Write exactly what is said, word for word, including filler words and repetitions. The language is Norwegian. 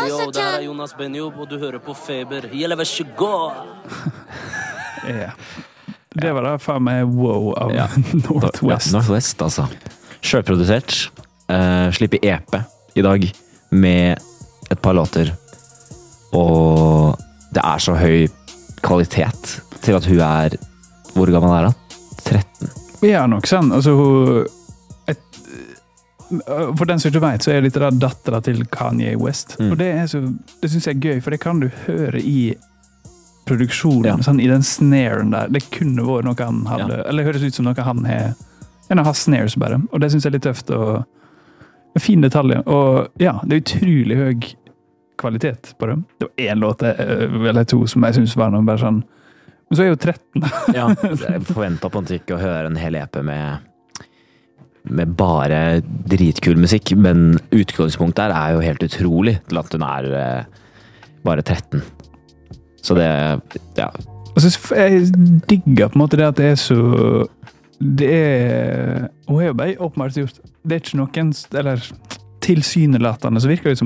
Yo, det her er Jonas Benjob, og du hører på Feber. Gjelder vær tjugo! Ja. Det var da faen meg wow av Ja. Northwest. Ja, Northwest, altså. Selvprodusert. Uh, slipper E P i dag med et par låter. Og det er så høy kvalitet til at hun er... Hvor gammel er han? tretten. Ja, nok sånn. Altså, hun... Et, for den som ikke vet, så er det litt da datteren til Kanye West. Mm. Og det er så... Det synes jeg er gøy, for det kan du høre i produksjonen, ja. Sånn, i den snaren der. Det kunne vært noe han hadde, ja. Eller det høres ut som noe han har, en har snares bare, og det synes jeg er litt tøft, og en fin detalj, og ja, det er utrolig høy kvalitet på det. Det var en låt, eller to, som jeg synes var noe bare sånn, men så er jeg jo tretten. Ja, jeg forventet på en måte ikke å høre en hel E P med med bare dritkul musikk, men utgangspunktet der er jo helt utrolig til at hun er bare tretten. Så det, ja. Og så jeg digger på en måte det at det er så det er, og jeg har jo bare åpenbart gjort det er ikke noen, eller tilsynelatende så virker det som